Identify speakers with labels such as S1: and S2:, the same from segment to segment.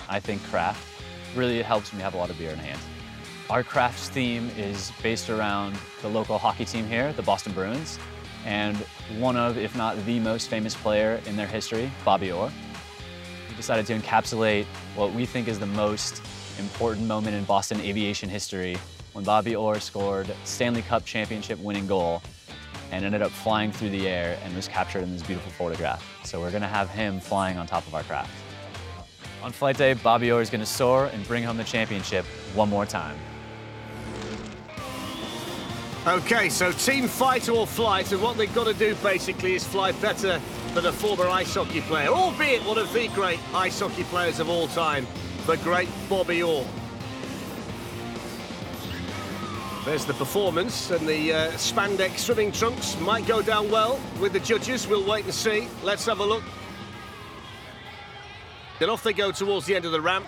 S1: I think craft. Really helps when we have a lot of beer in hand. Our crafts theme is based around the local hockey team here, the Boston Bruins, and one of, if not the most famous player in their history, Bobby Orr. We decided to encapsulate what we think is the most important moment in Boston aviation history when Bobby Orr scored Stanley Cup championship winning goal and ended up flying through the air and was captured in this beautiful photograph. So we're gonna have him flying on top of our craft. On flight day, Bobby Orr is gonna soar and bring home the championship one more time.
S2: Okay, so team fight or flight, and what they've got to do basically is fly better than a former ice hockey player, albeit one of the great ice hockey players of all time, the great Bobby Orr. There's the performance, and the spandex swimming trunks might go down well with the judges. We'll wait and see. Let's have a look. Then off they go towards the end of the ramp.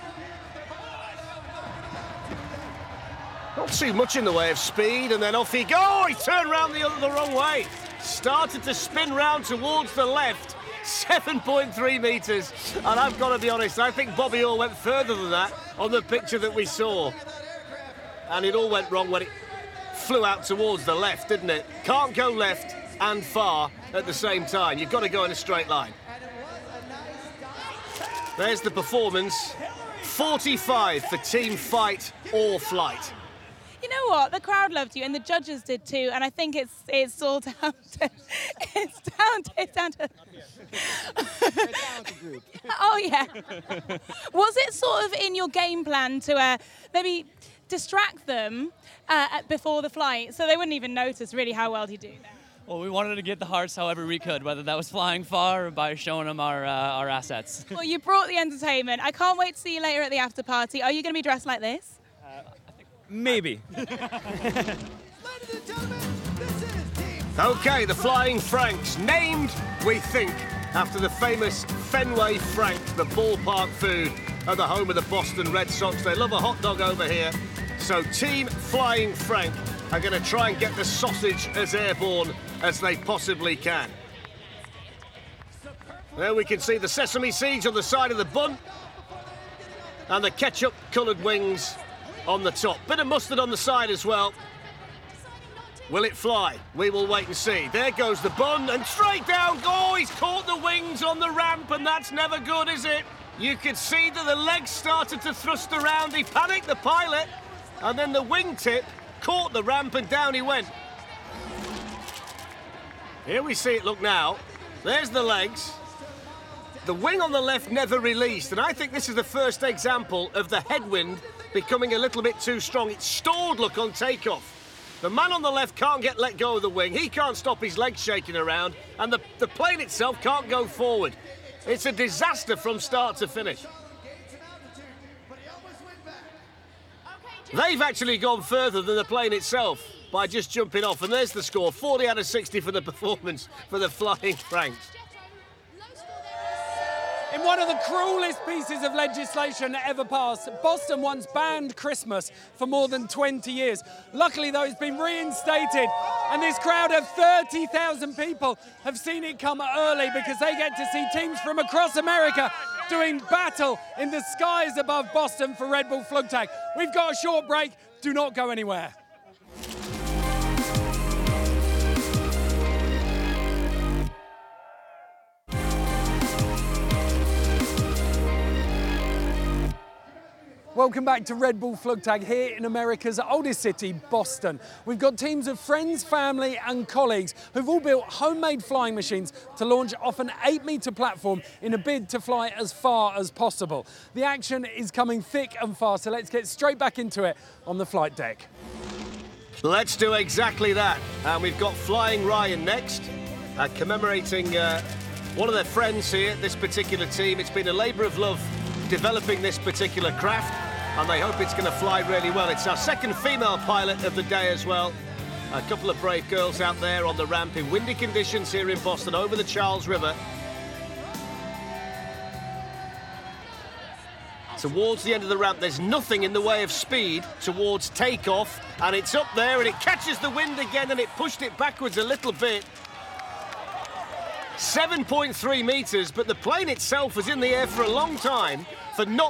S2: Not too much in the way of speed, and then off he goes. Oh, he turned round the wrong way. Started to spin round towards the left. 7.3 metres. And I've got to be honest, I think Bobby Orr went further than that on the picture that we saw. And it all went wrong when it flew out towards the left, didn't it? Can't go left and far at the same time. You've got to go in a straight line. There's the performance. 45 for team fight or flight.
S3: You know what? The crowd loved you, and the judges did too. And I think it's all down to it's down to. Oh yeah. Was it sort of in your game plan to maybe distract them before the flight, so they wouldn't even notice really how well you do there?
S4: Well, we wanted to get the hearts however we could, whether that was flying far or by showing them our assets.
S3: Well, you brought the entertainment. I can't wait to see you later at the after party. Are you going to be dressed like this?
S4: Maybe.
S2: Okay, the Flying Franks, named, we think, after the famous Fenway Frank, the ballpark food at the home of the Boston Red Sox. They love a hot dog over here. So Team Flying Frank are going to try and get the sausage as airborne as they possibly can. There we can see the sesame seeds on the side of the bun and the ketchup-coloured wings on the top. Bit of mustard on the side as well. Will it fly? We will wait and see. There goes the bun, and straight down. Oh, he's caught the wings on the ramp, and that's never good, is it? You could see that the legs started to thrust around. He panicked, the pilot, and then the wingtip caught the ramp, and down he went. Here we see it, look now. There's the legs. The wing on the left never released, and I think this is the first example of the headwind becoming a little bit too strong. It's stalled, look, on takeoff. The man on the left can't let go of the wing. He can't stop his legs shaking around, and the plane itself can't go forward. It's a disaster from start to finish. They've actually gone further than the plane itself by just jumping off, and there's the score. 40 out of 60 for the performance for the Flying Franks.
S5: In one of the cruelest pieces of legislation ever passed, Boston once banned Christmas for more than 20 years. Luckily, though, it's been reinstated, and this crowd of 30,000 people have seen it come early because they get to see teams from across America doing battle in the skies above Boston for Red Bull Flugtag. We've got a short break. Do not go anywhere. Welcome back to Red Bull Flugtag here in America's oldest city, Boston. We've got teams of friends, family and colleagues who've all built homemade flying machines to launch off an 8-metre platform in a bid to fly as far as possible. The action is coming thick and fast, so let's get straight back into it on the flight deck.
S2: Let's do exactly that. And we've got Flying Ryan next, commemorating one of their friends here, this particular team. It's been a labour of love developing this particular craft, and they hope it's going to fly really well. It's our second female pilot of the day as well. A couple of brave girls out there on the ramp in windy conditions here in Boston over the Charles River. Towards the end of the ramp, there's nothing in the way of speed towards takeoff, and it's up there and it catches the wind again and it pushed it backwards a little bit. 7.3 metres, but the plane itself was in the air for a long time for not